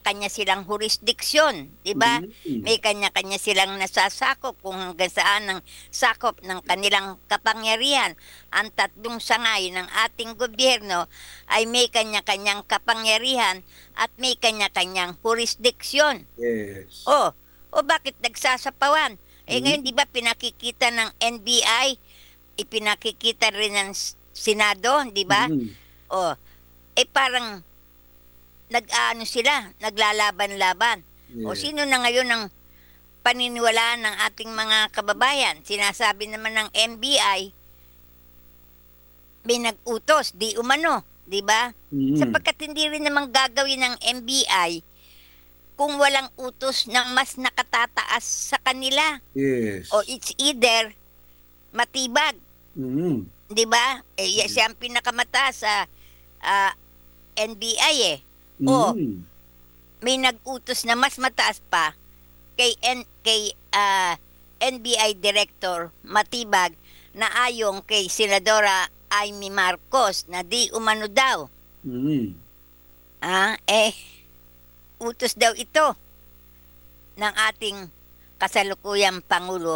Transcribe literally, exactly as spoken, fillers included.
kanya-kanya silang jurisdiksyon, 'di ba? Mm. May kanya-kanya silang nasasakop kung hanggang saan ang sakop ng kanilang kapangyarihan. Ang tatlong sangay ng ating gobyerno ay may kanya-kanyang kapangyarihan at may kanya-kanyang jurisdiksyon. Yes. Oh, o bakit nagsasapawan? Eh ngayon 'di Mm. ba pinakikita ng N B I, ipinakikita rin ng s Senado, 'di ba? Mm. Oh, eh parang nag-aano sila, naglalaban-laban. O Yes. sino na ngayon ang paniniwalaan ng ating mga kababayan? Sinasabi naman ng N B I may nag-utos, di umano, 'di ba? Mm. Sapagkat hindi rin naman gagawin ng N B I kung walang utos ng mas nakatataas sa kanila. O Yes. it's either matibag, Mm. 'di ba? Eh, ya Mm. siya ang pinakamataas sa, ah, N B I, eh. O Mm. may nag-utos na mas mataas pa kay N kay, ah, N B I Director Matibag na ayon kay Senadora Amy Marcos na di umano daw, Mm. ah, eh, utos daw ito ng ating kasalukuyang pangulo.